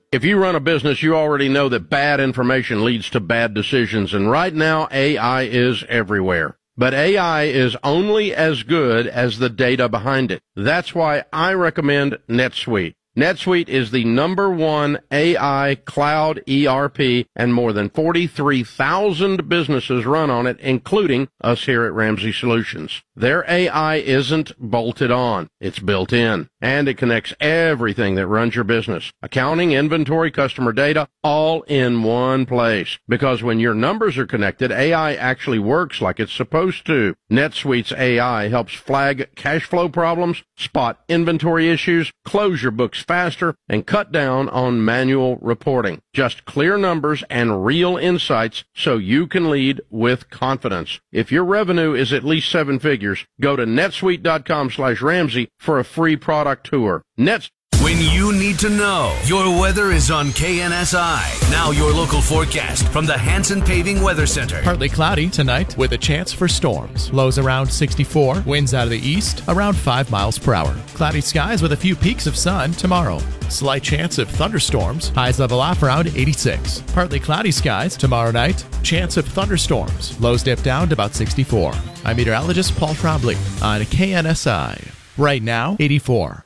If you run a business, you already know that bad information leads to bad decisions, and right now AI is everywhere. But AI is only as good as the data behind it. That's why I recommend NetSuite. NetSuite is the #1 AI cloud ERP, and more than 43,000 businesses run on it, including us here at Ramsey Solutions. Their AI isn't bolted on. It's built in, and it connects everything that runs your business. Accounting, inventory, customer data, all in one place. Because when your numbers are connected, AI actually works like it's supposed to. NetSuite's AI helps flag cash flow problems, spot inventory issues, close your books faster, and cut down on manual reporting. Just clear numbers and real insights so you can lead with confidence. If your revenue is at least 7 figures, go to netsuite.com/Ramsey for a free product tour. When you need to know, your weather is on KNSI. Now your local forecast from the Hanson Paving Weather Center. Partly cloudy tonight with a chance for storms. Lows around 64, winds out of the east around 5 miles per hour. Cloudy skies with a few peaks of sun tomorrow. Slight chance of thunderstorms. Highs level off around 86. Partly cloudy skies tomorrow night. Chance of thunderstorms. Lows dip down to about 64. I'm meteorologist Paul Trombley on KNSI. Right now, 84.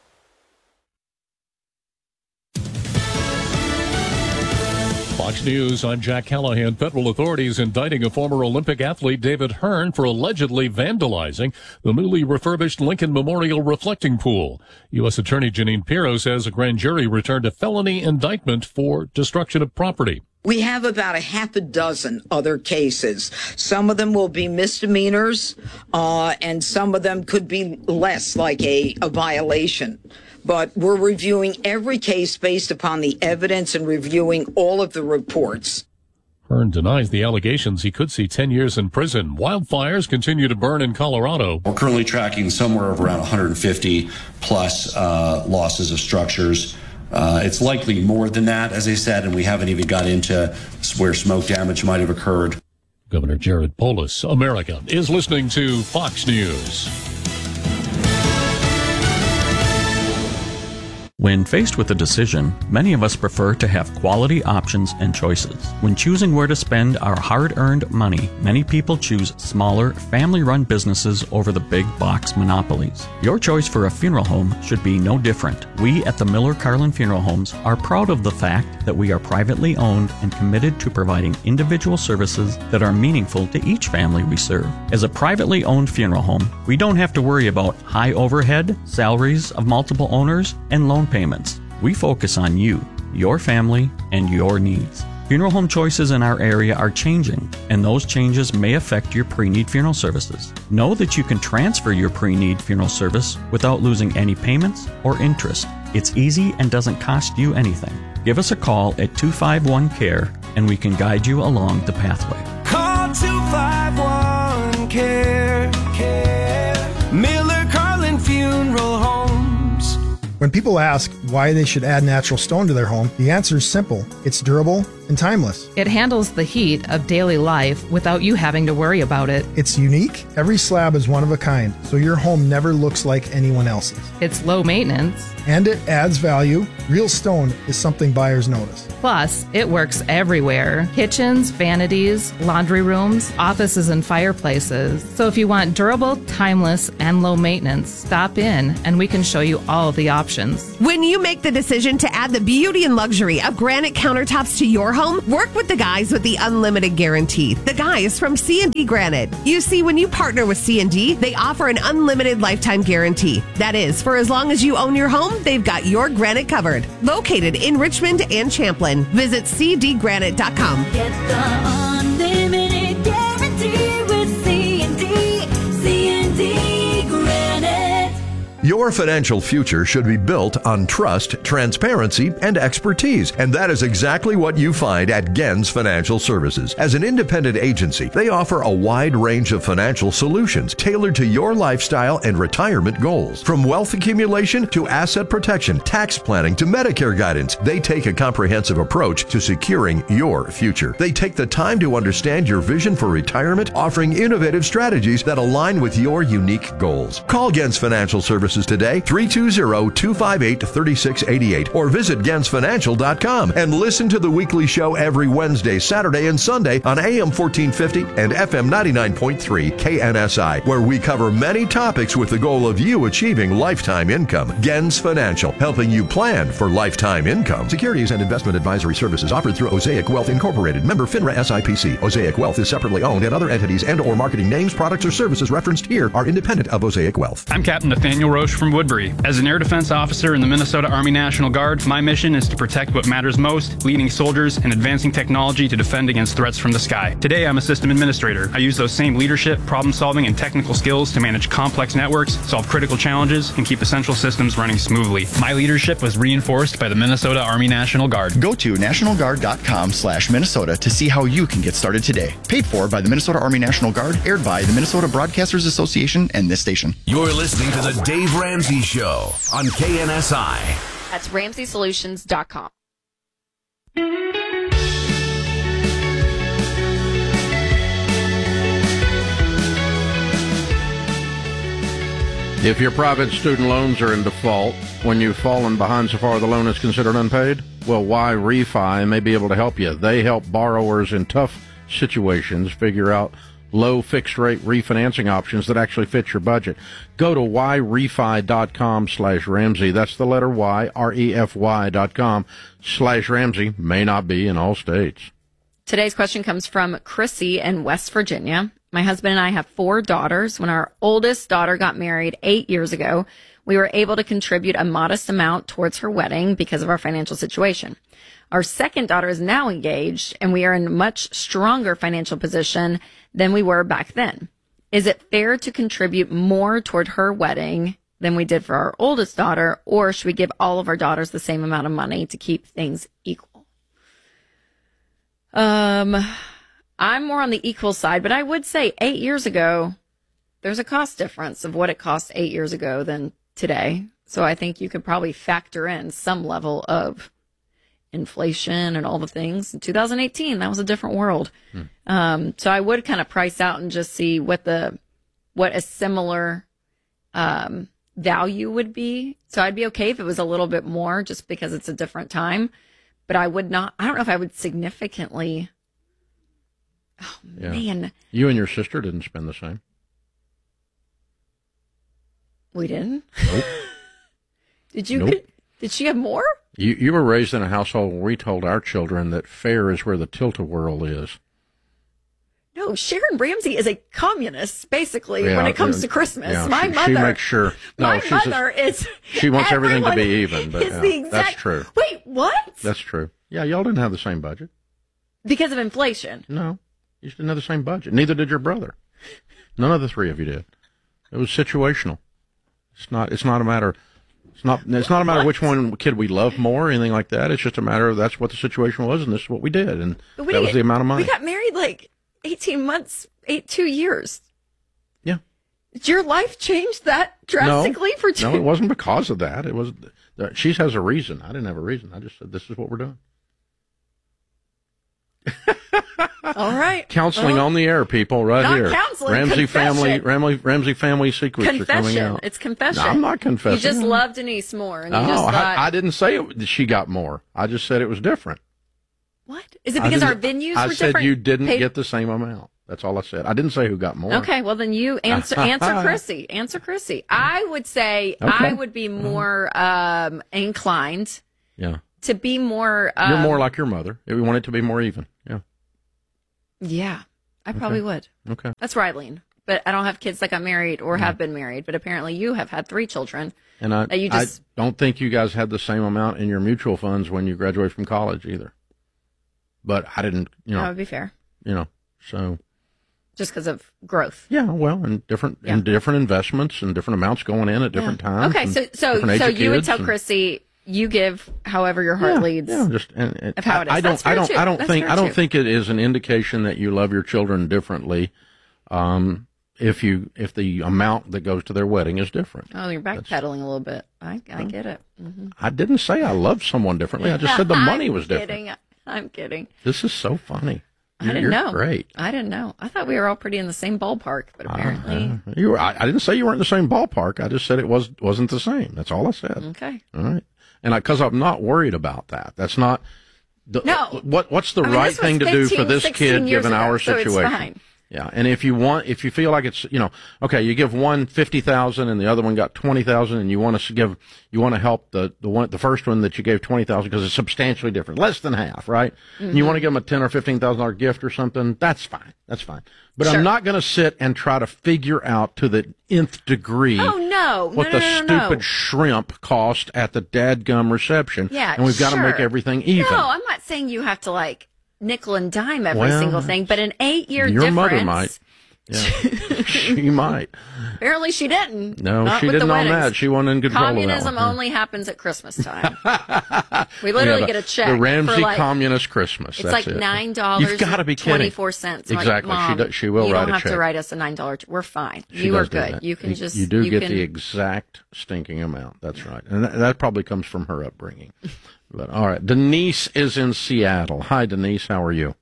Fox News, I'm Jack Callahan. Federal authorities indicting a former Olympic athlete, David Hearn, for allegedly vandalizing the newly refurbished Lincoln Memorial reflecting pool. U.S. Attorney Jeanine Pirro says a grand jury returned a felony indictment for destruction of property. We have about a half a dozen other cases. Some of them will be misdemeanors, and some of them could be less, like a violation. But we're reviewing every case based upon the evidence and reviewing all of the reports. Hearn denies the allegations. He could see 10 years in prison. Wildfires continue to burn in Colorado. We're currently tracking somewhere around 150 plus losses of structures. It's likely more than that, as I said, and we haven't even got into where smoke damage might have occurred. Governor Jared Polis, America, is listening to Fox News. When faced with a decision, many of us prefer to have quality options and choices. When choosing where to spend our hard-earned money, many people choose smaller, family-run businesses over the big box monopolies. Your choice for a funeral home should be no different. We at the Miller Carlin Funeral Homes are proud of the fact that we are privately owned and committed to providing individual services that are meaningful to each family we serve. As a privately owned funeral home, we don't have to worry about high overhead, salaries of multiple owners, and loan payments. We focus on you, your family, and your needs. Funeral home choices in our area are changing, and those changes may affect your pre-need funeral services. Know that you can transfer your pre-need funeral service without losing any payments or interest. It's easy and doesn't cost you anything. Give us a call at 251-CARE, and we can guide you along the pathway. Call 251-CARE. Miller Carlin Funeral Homes. When people ask why they should add natural stone to their home, the answer is simple. It's durable and timeless. It handles the heat of daily life without you having to worry about it. It's unique. Every slab is one of a kind, so your home never looks like anyone else's. It's low maintenance. And it adds value. Real stone is something buyers notice. Plus, it works everywhere. Kitchens, vanities, laundry rooms, offices, and fireplaces. So if you want durable, timeless, and low maintenance, stop in and we can show you all the options. When you make the decision to add the beauty and luxury of granite countertops to your home, work with the guys with the unlimited guarantee. The guys from C&D Granite. You see, when you partner with C&D, they offer an unlimited lifetime guarantee. That is, for as long as you own your home, they've got your granite covered. Located in Richmond and Champlin. Visit cdgranite.com. Get the unlimited guarantee with C&D. C&D Granite. Your financial future should be built on trust, transparency, and expertise. And that is exactly what you find at Gens Financial Services. As an independent agency, they offer a wide range of financial solutions tailored to your lifestyle and retirement goals. From wealth accumulation to asset protection, tax planning to Medicare guidance, they take a comprehensive approach to securing your future. They take the time to understand your vision for retirement, offering innovative strategies that align with your unique goals. Call Gens Financial Services Services today, 320-258-3688, or visit GensFinancial.com and listen to the weekly show every Wednesday, Saturday, and Sunday on AM 1450 and FM 99.3 KNSI, where we cover many topics with the goal of you achieving lifetime income. Gens Financial, helping you plan for lifetime income. Securities and investment advisory services offered through Osaic Wealth Incorporated, member FINRA SIPC. Osaic Wealth is separately owned, and other entities and or marketing names, products, or services referenced here are independent of Osaic Wealth. I'm Captain Nathaniel Roche from Woodbury. As an air defense officer in the Minnesota Army National Guard, my mission is to protect what matters most, leading soldiers and advancing technology to defend against threats from the sky. Today, I'm a system administrator. I use those same leadership, problem-solving, and technical skills to manage complex networks, solve critical challenges, and keep essential systems running smoothly. My leadership was reinforced by the Minnesota Army National Guard. Go to nationalguard.com/Minnesota to see how you can get started today. Paid for by the Minnesota Army National Guard, aired by the Minnesota Broadcasters Association and this station. You're listening to The Dave Ramsey Show on KNSI. That's RamseySolutions.com. If your private student loans are in default, when you've fallen behind so far the loan is considered unpaid, well, Y-Refi may be able to help you. They help borrowers in tough situations figure out low fixed-rate refinancing options that actually fit your budget. Go to yrefi.com/Ramsey. That's the letter Y, REFY.com/Ramsey. May not be in all states. Today's question comes from Chrissy in West Virginia. My husband and I have 4 daughters. When our oldest daughter got married 8 years ago, we were able to contribute a modest amount towards her wedding because of our financial situation. Our second daughter is now engaged, and we are in a much stronger financial position than we were back then. Is it fair to contribute more toward her wedding than we did for our oldest daughter, or should we give all of our daughters the same amount of money to keep things equal? I'm more on the equal side, but I would say 8 years ago, there's a cost difference of what it cost 8 years ago than today. So I think you could probably factor in some level of inflation and all the things. In 2018, that was a different world. So I would kind of price out and just see what a similar value would be. So I'd be okay if it was a little bit more just because it's a different time. But I don't know if I would significantly. Oh, yeah. Man. You and your sister didn't spend the same. We didn't? Nope. Did you? Nope. Did she have more? You were raised in a household where we told our children that fair is where the tilt-a-whirl is. No, Sharon Ramsey is a communist, basically, when it comes to Christmas. Yeah, my mother. She makes sure. No, she wants everything to be even. But that's true. Wait, what? That's true. Yeah, y'all didn't have the same budget. Because of inflation? No, you just didn't have the same budget. Neither did your brother. None of the three of you did. It was situational. It's not a matter. It's not a matter of which one kid we love more or anything like that. It's just a matter of that's what the situation was, and this is what we did, and that was the amount of money. We got married like 18 months, 2 years. Yeah. Did your life change that drastically for 2? No, it wasn't because of that. It was she has a reason. I didn't have a reason. I just said this is what we're doing. All right. Counseling on the air, people, right not here. Counseling, Ramsey confession. Ramsey family secrets are coming out. It's confession. No, I'm not confessing. You just loved Denise more, and you just thought. I didn't say she got more. I just said it was different. What? Is it because our venues were different? I said you didn't get the same amount. That's all I said. I didn't say who got more. Okay, well then you answer Chrissy. Answer Chrissy. I would say I would be more inclined. Yeah. To be more. You're more like your mother. We want it to be more even. Yeah. Yeah, I probably would. Okay. That's where I lean. But I don't have kids that got married or have been married. But apparently you have had 3 children. And I don't think you guys had the same amount in your mutual funds when you graduated from college either. But I didn't, That would be fair. So. Just because of growth. Yeah, well, and different investments and different amounts going in at different times. Okay, so you would tell Chrissy. You give however your heart leads. Yeah, just of how it is. I don't think it is an indication that you love your children differently. If the amount that goes to their wedding is different. Oh, you're backpedaling a little bit. I get it. Mm-hmm. I didn't say I loved someone differently. I just said the money was different. I'm kidding. This is so funny. I didn't You're know. Great. I didn't know. I thought we were all pretty in the same ballpark, but apparently. I didn't say you weren't in the same ballpark. I just said it wasn't the same. That's all I said. Okay. All right. And because I'm not worried about that. That's not. No. What's the I mean, right this was thing to do for 15, this 16 kid years given ago, our so it's situation? fine. Yeah, and if you feel like it's, okay, you give one 50,000 and the other one got 20,000, and you want to help the first one that you gave 20,000 because it's substantially different, less than half, right? Mm-hmm. And you want to give them a $10,000 or $15,000 gift or something, that's fine. But Sure. I'm not going to sit and try to figure out to the nth degree what the stupid shrimp cost at the dadgum reception. Yeah, and we've got to sure. make everything even. No, I'm not saying you have to nickel and dime every Well, single thing, but an 8-year Your difference. mother might. Yeah, she might. Apparently she didn't. No, Not she with the didn't on weddings. that. She wasn't in control Communism of that one. only happens at Christmas time. We literally get a check. The Ramsey for Communist Christmas. It's that's like it. $9. You've got to be kidding. 24 cents. Exactly. Mom, she will you write don't a have check. to write us a $9. We're fine. She You are does do good. that. You can just. You do get can, the exact stinking amount. That's right. And that probably comes from her upbringing. But all right. Denise is in Seattle. Hi, Denise. How are you?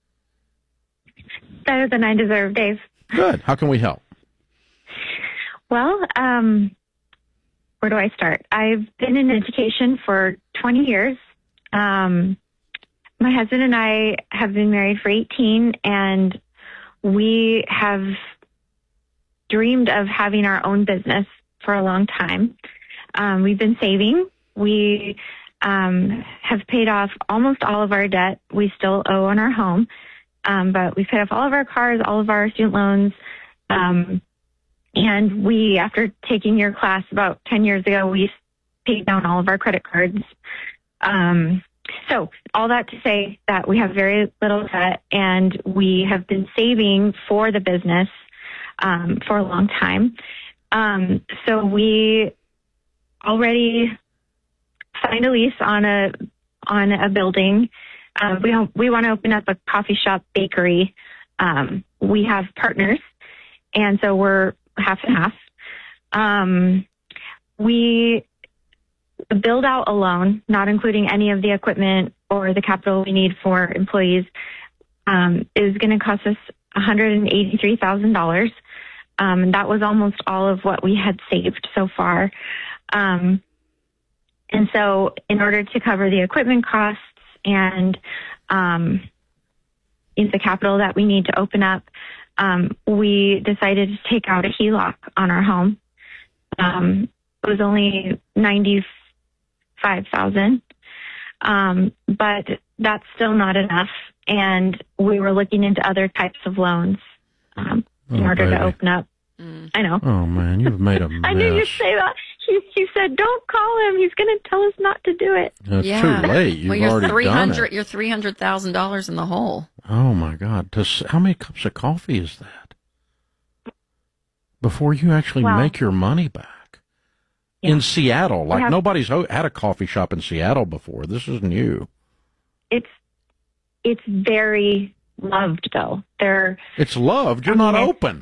Better than I deserve, Dave. Good. How can we help? Well, where do I start? I've been in education for 20 years. My husband and I have been married for 18, and we have dreamed of having our own business for a long time. We've been saving. We have paid off almost all of our debt we still owe on our home. But we've paid off all of our cars, all of our student loans. And we, after taking your class about 10 years ago, we paid down all of our credit cards. So all that to say that we have very little debt, and we have been saving for the business for a long time. So we already signed a lease on a building. We want to open up a coffee shop bakery. We have partners, and so we're half and half. We build out alone, not including any of the equipment or the capital we need for employees, is going to cost us $183,000. And that was almost all of what we had saved so far. And so in order to cover the equipment costs and the capital that we need to open up, we decided to take out a HELOC on our home. It was only $95,000, but that's still not enough. And we were looking into other types of loans in order to open up. I know. Oh man, you've made a mess. I knew you'd say that. She said, "Don't call him. He's going to tell us not to do it." It's too late. You've you're already done it. You're $300,000 in the hole. Oh my God! How many cups of coffee is that? Before you actually make your money back in Seattle, nobody's had a coffee shop in Seattle before. This is new. It's very loved though. It's loved. You're not open.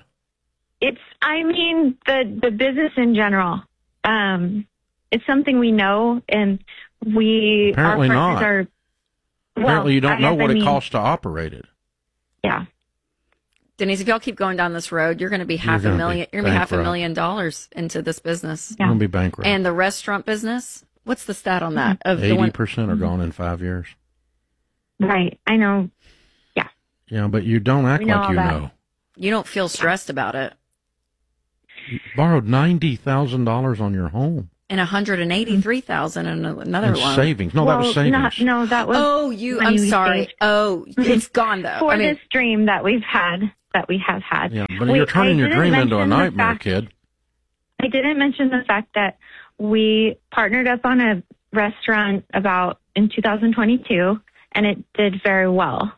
The business in general. It's something we know, and Apparently our not. partners are. Apparently, you don't know what it mean, costs to operate it. Yeah. Denise, if y'all keep going down this road, you're going to be half a million dollars into this business. You're going to be bankrupt. And the restaurant business, what's the stat on that? 80% are gone in 5 years. Right. I know. Yeah. Yeah, but you don't act like you know. You don't feel stressed about it. You borrowed $90,000 on your home. And $183,000 in another loan. Savings. No, that was savings. No, that was. I'm sorry. Saved. Oh, it's gone though. For this dream that we have had. Yeah, but you're turning your dream into a nightmare, kid. I didn't mention the fact that we partnered up on a restaurant in 2022, and it did very well.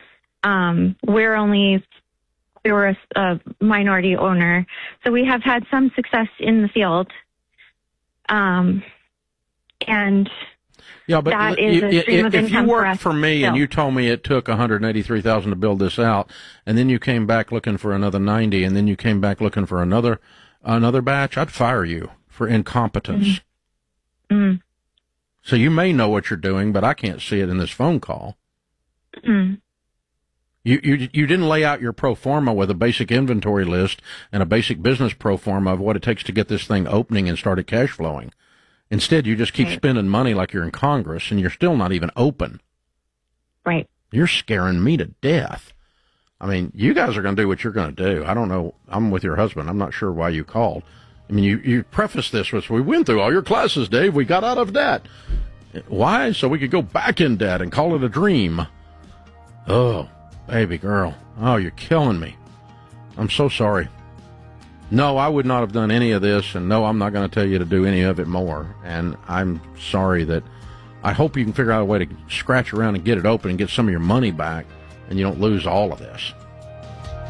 We were a minority owner, so we have had some success in the field. And that is a stream of if income you for worked us for me and you told me it took $183,000 to build this out, and then you came back looking for another 90, and then you came back looking for another batch, I'd fire you for incompetence. Mm-hmm. So you may know what you're doing, but I can't see it in this phone call. Mm-hmm. You didn't lay out your pro forma with a basic inventory list and a basic business pro forma of what it takes to get this thing opening and started cash flowing. Instead, you just keep spending money like you're in Congress, and you're still not even open. Right. You're scaring me to death. I mean, you guys are going to do what you're going to do. I don't know. I'm with your husband. I'm not sure why you called. I mean, you prefaced this with, we went through all your classes, Dave. We got out of debt. Why? So we could go back in debt and call it a dream. Oh, baby girl. Oh, you're killing me. I'm so sorry. No, I would not have done any of this, and no, I'm not going to tell you to do any of it more. And I'm sorry that I hope you can figure out a way to scratch around and get it open and get some of your money back, and you don't lose all of this.